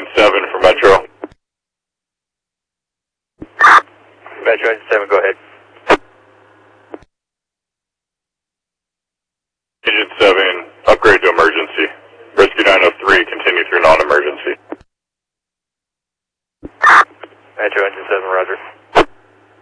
7 for Metro. Metro Engine 7, go ahead. Engine 7, upgrade to emergency. Rescue 903, continue through non-emergency. Metro Engine 7, roger.